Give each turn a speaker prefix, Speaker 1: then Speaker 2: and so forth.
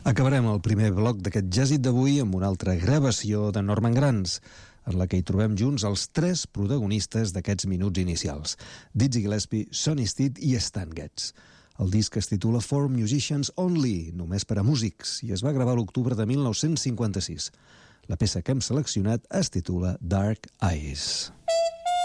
Speaker 1: Acabarem el primer bloc d'aquest jàzit d'avui amb una altra gravació de Norman Granz, en la que hi trobem junts els tres protagonistes d'aquests minuts inicials, Dizzy Gillespie, Sonny Stitt i Stan Getz. El disc es titula For Musicians Only, només per a músics, i es va gravar a l'octubre de 1956. La peça que hem seleccionat es titula Dark Eyes.